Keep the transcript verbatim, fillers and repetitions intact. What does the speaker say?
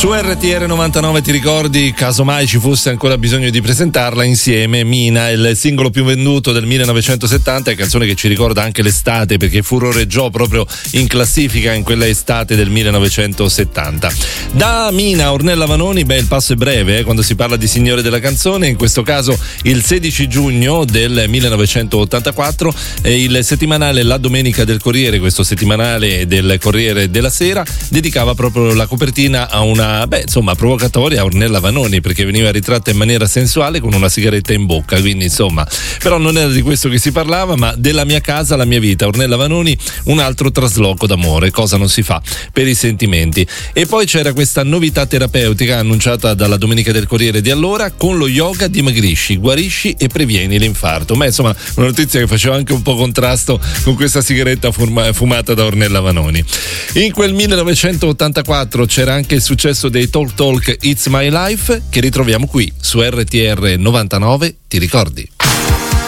Su R T R novantanove ti ricordi, casomai ci fosse ancora bisogno di presentarla insieme, Mina, il singolo più venduto del millenovecentosettanta, è canzone che ci ricorda anche l'estate perché furoreggiò proprio in classifica in quella estate del millenovecentosettanta. Da Mina a Ornella Vanoni, beh, il passo è breve eh, quando si parla di signore della canzone, in questo caso il sedici giugno del millenovecentottantaquattro eh, il settimanale La Domenica del Corriere, questo settimanale del Corriere della Sera, dedicava proprio la copertina a una beh insomma provocatoria a Ornella Vanoni, perché veniva ritratta in maniera sensuale con una sigaretta in bocca, quindi insomma, però non era di questo che si parlava, ma della mia casa, la mia vita. Ornella Vanoni, un altro trasloco d'amore, cosa non si fa per i sentimenti. E poi c'era questa novità terapeutica annunciata dalla Domenica del Corriere di allora: con lo yoga dimagrisci, guarisci e previeni l'infarto. Ma insomma, una notizia che faceva anche un po' contrasto con questa sigaretta fumata da Ornella Vanoni. In quel millenovecentottantaquattro c'era anche il successo dei Talk Talk It's My Life, che ritroviamo qui su R T R novantanove, ti ricordi?